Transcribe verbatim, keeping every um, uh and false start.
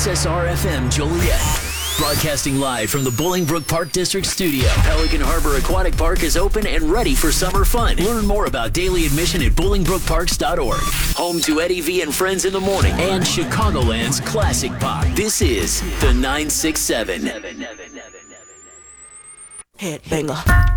S S R F M Joliet. Broadcasting live from the Bolingbrook Park District studio. Pelican Harbor Aquatic Park is open and ready for summer fun. Learn more about daily admission at bolingbrook parks dot org. Home to Eddie V and Friends in the Morning and Chicagoland's classic pop. This is the nine six seven. Headbanger.